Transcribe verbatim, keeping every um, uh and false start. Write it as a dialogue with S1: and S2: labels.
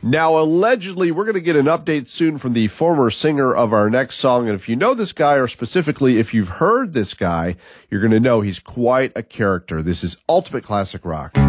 S1: Now, allegedly, we're going to get an update soon from the former singer of our next song. And if you know this guy, or specifically if you've heard this guy, you're going to know he's quite a character. This is Ultimate Classic Rock.